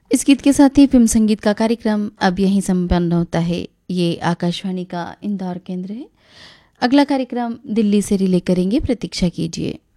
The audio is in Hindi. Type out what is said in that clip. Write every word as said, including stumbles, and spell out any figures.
इस गीत के साथ ही फिल्म संगीत का कार्यक्रम अब यहीं संपन्न होता है। ये आकाशवाणी का इंदौर केंद्र है। अगला कार्यक्रम दिल्ली से रिले करेंगे, प्रतीक्षा कीजिए।